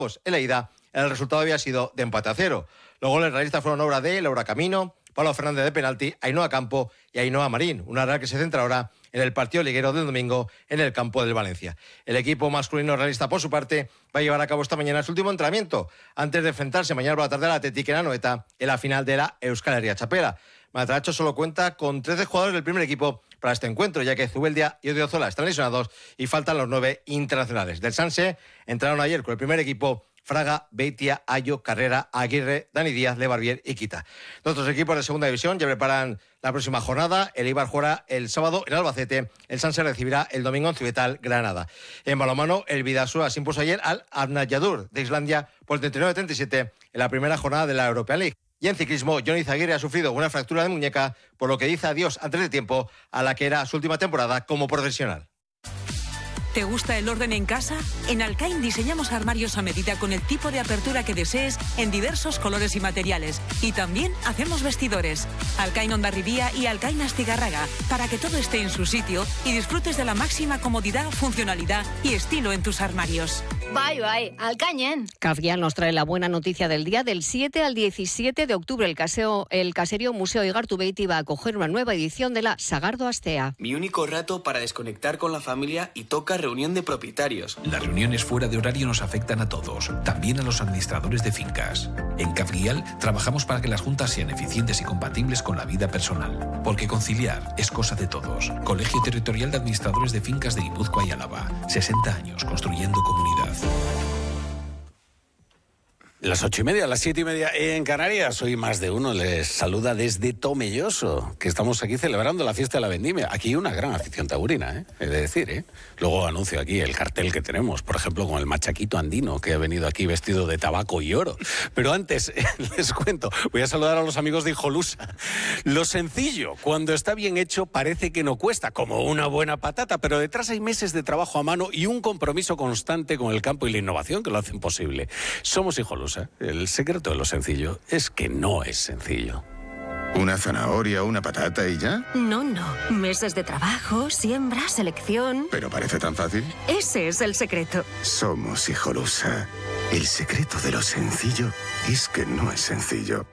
En la ida, el resultado había sido de empate a 0. Los goles realistas fueron obra de Laura Camino, Pablo Fernández de penalti, Ainhoa Campo y Ainhoa Marín. Una Real que se centra ahora en el partido liguero del domingo en el campo del Valencia. El equipo masculino realista, por su parte, va a llevar a cabo esta mañana su último entrenamiento antes de enfrentarse mañana por la tarde al Athletic en Anoeta en la final de la Euskal Herria Txapela. Matracho solo cuenta con 13 jugadores del primer equipo para este encuentro, ya que Zubeldia y Odriozola están lesionados y faltan los 9 internacionales. Del Sanse entraron ayer con el primer equipo Fraga, Beitia, Ayo, Carrera, Aguirre, Dani Díaz, Lebarbier y Quita. Nuestros equipos de segunda división ya preparan la próxima jornada. El Eibar jugará el sábado en Albacete. El Sanse recibirá el domingo en Cibetal, Granada. En balonmano, el Bidasoa se impuso ayer al Arnaldur de Islandia por 39-37 en la primera jornada de la European League. Y en ciclismo, Johnny Zaguirre ha sufrido una fractura de muñeca, por lo que dice adiós antes de tiempo a la que era su última temporada como profesional. ¿Te gusta el orden en casa? En Alcain diseñamos armarios a medida con el tipo de apertura que desees en diversos colores y materiales. Y también hacemos vestidores. Alcain Hondarribía y Alcain Astigarraga, para que todo esté en su sitio y disfrutes de la máxima comodidad, funcionalidad y estilo en tus armarios. Bye, Alcañen. Cafial nos trae la buena noticia del día. Del 7 al 17 de octubre, el caserío Museo Igartubeiti va a acoger una nueva edición de la Sagardo Astea. Mi único rato para desconectar con la familia y toca reunión de propietarios. Las reuniones fuera de horario nos afectan a todos, también a los administradores de fincas. En Cafial trabajamos para que las juntas sean eficientes y compatibles con la vida personal, porque conciliar es cosa de todos. Colegio Territorial de Administradores de Fincas de Guipúzcoa y Álava. 60 años construyendo comunidad. Las 8:30, las 7:30 en Canarias. Hoy más de uno les saluda desde Tomelloso, que estamos aquí celebrando la fiesta de la vendimia. Aquí hay una gran afición taurina, he de decir, Luego anuncio aquí el cartel que tenemos, por ejemplo, con el machaquito andino, que ha venido aquí vestido de tabaco y oro. Pero antes, les cuento, voy a saludar a los amigos de Hijolusa. Lo sencillo, cuando está bien hecho, parece que no cuesta, como una buena patata, pero detrás hay meses de trabajo a mano y un compromiso constante con el campo y la innovación que lo hacen posible. Somos Hijolusa. El secreto de lo sencillo es que no es sencillo. ¿Una zanahoria, una patata y ya? No. Meses de trabajo, siembra, selección. ¿Pero parece tan fácil? Ese es el secreto. Somos Hijolusa. El secreto de lo sencillo es que no es sencillo.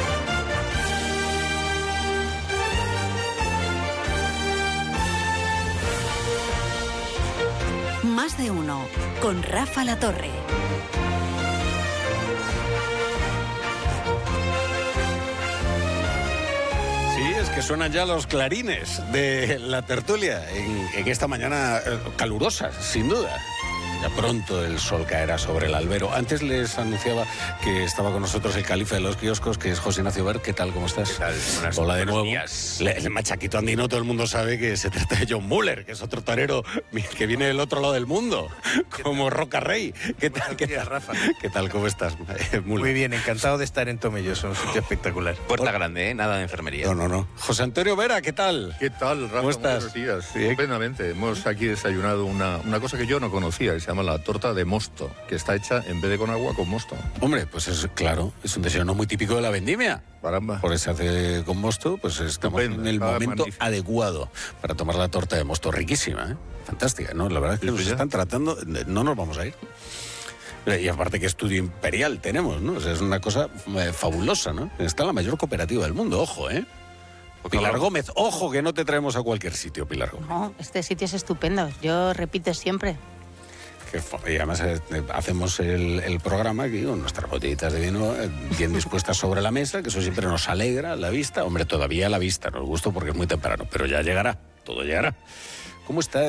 Más de uno, con Rafa La Torre. Es que suenan ya los clarines de la tertulia en esta mañana calurosa, sin duda. Ya pronto el sol caerá sobre el albero. Antes les anunciaba que estaba con nosotros el califa de los kioscos, que es José Ignacio Ver. ¿Qué tal? ¿Cómo estás? ¿Qué tal? Hola de nuevo. Días. El machaquito andino, todo el mundo sabe que se trata de John Muller, que es otro torero que viene del otro lado del mundo, como Roca Rey. ¿Qué tal, Rafa? ¿Qué tal? ¿Cómo estás, Muller? Muy bien, encantado de estar en Tomelloso, un sitio espectacular. Puerta grande, nada de enfermería. No. José Antonio Vera, ¿qué tal? ¿Qué tal, Rafa? ¿Cómo estás? Buenos días. Sí, estupendamente. Hemos aquí desayunado una cosa que yo no conocía, que se llama la torta de mosto, que está hecha en vez de con agua, con mosto. Hombre, pues es claro, es un desayuno muy típico de la vendimia. Caramba. Por eso se hace con mosto, pues estamos en el momento adecuado para tomar la torta de mosto. Riquísima, fantástica, ¿no? La verdad es que nos están tratando, no nos vamos a ir. Y aparte, qué estudio imperial tenemos, ¿no? O sea, es una cosa fabulosa, ¿no? Está la mayor cooperativa del mundo, ojo, Pilar Gómez, ojo que no te traemos a cualquier sitio, Pilar Gómez. No, este sitio es estupendo, yo repito siempre. Y además hacemos el programa aquí con nuestras botellitas de vino bien dispuestas sobre la mesa, que eso siempre nos alegra la vista. Hombre, todavía la vista nos gusta porque es muy temprano, pero ya llegará, todo llegará. ¿Cómo está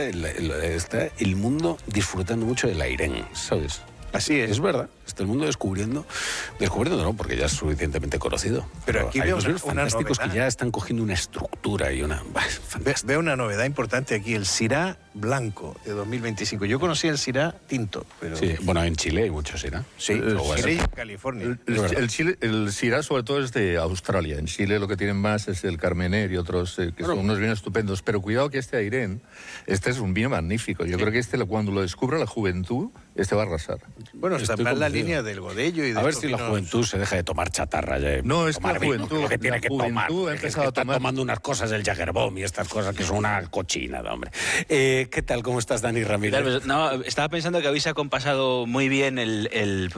el mundo disfrutando mucho del Airén, sabes? Así es. Es verdad, está el mundo descubriendo no, porque ya es suficientemente conocido. Pero aquí hay veo unos fantásticos novedad. Que ya están cogiendo una estructura y una... Veo una novedad importante aquí, el Syrah blanco de 2025. Yo conocí el Syrah tinto. Pero... Sí, bueno, en Chile hay mucho Syrah. Sí, Chile y en California. El Syrah sobre todo es de Australia. En Chile lo que tienen más es el Carmener y otros, que son unos vinos estupendos. Pero cuidado que este Airén, este es un vino magnífico. Yo creo que cuando lo descubra la juventud, este va a arrasar. Bueno, está en la línea del Godello y de... A ver si la juventud se deja de tomar chatarra. No, es que la juventud... Lo que tiene que tomar. Ha empezado a tomar... tomando unas cosas del Jägerbomb y estas cosas que son una cochinada, hombre. ¿Qué tal? ¿Cómo estás, Dani Ramírez? No, estaba pensando que habéis acompasado muy bien el